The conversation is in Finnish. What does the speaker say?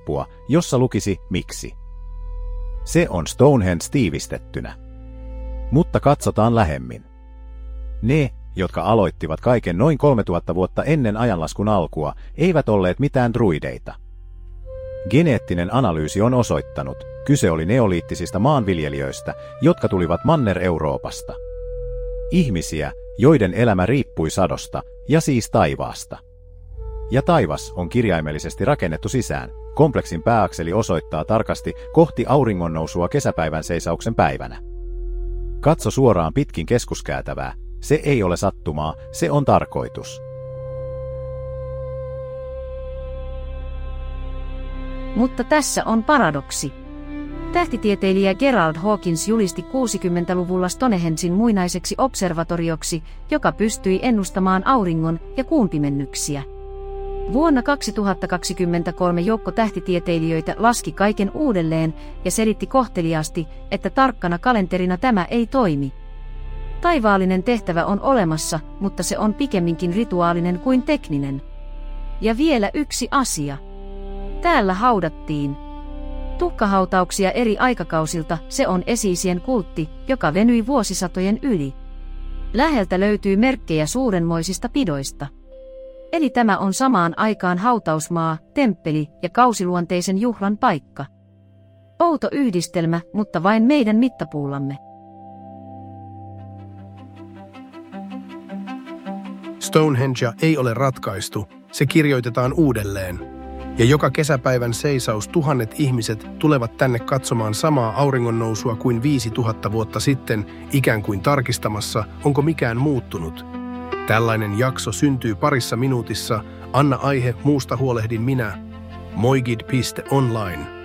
lippua, jossa lukisi miksi. Se on Stonehenge tiivistettynä. Mutta katsotaan lähemmin. Ne, jotka aloittivat kaiken noin 3000 vuotta ennen ajanlaskun alkua, eivät olleet mitään druideita. Geneettinen analyysi on osoittanut, kyse oli neoliittisista maanviljelijöistä, jotka tulivat Manner-Euroopasta. Ihmisiä, joiden elämä riippui sadosta, ja siis taivaasta. Ja taivas on kirjaimellisesti rakennettu sisään. Kompleksin pääakseli osoittaa tarkasti kohti auringonnousua kesäpäivän seisauksen päivänä. Katso suoraan pitkin keskuskäytävää. Se ei ole sattumaa, se on tarkoitus. Mutta tässä on paradoksi. Tähtitieteilijä Gerald Hawkins julisti 60-luvulla Stonehengen muinaiseksi observatorioksi, joka pystyi ennustamaan auringon ja kuun pimennyksiä. Vuonna 2023 joukko tähtitieteilijöitä laski kaiken uudelleen ja selitti kohteliaasti, että tarkkana kalenterina tämä ei toimi. Taivaallinen tehtävä on olemassa, mutta se on pikemminkin rituaalinen kuin tekninen. Ja vielä yksi asia. Täällä haudattiin tuhkahautauksia eri aikakausilta, se on esi-isien kultti, joka venyi vuosisatojen yli. Läheltä löytyy merkkejä suurenmoisista pidoista. Eli tämä on samaan aikaan hautausmaa, temppeli ja kausiluonteisen juhlan paikka. Outo yhdistelmä, mutta vain meidän mittapuullamme. Stonehengea ei ole ratkaistu, se kirjoitetaan uudelleen. Ja joka kesäpäivän seisaus tuhannet ihmiset tulevat tänne katsomaan samaa auringonnousua kuin 5000 vuotta sitten, ikään kuin tarkistamassa, onko mikään muuttunut. Tällainen jakso syntyy parissa minuutissa. Anna aihe, muusta huolehdin minä. Moigid.online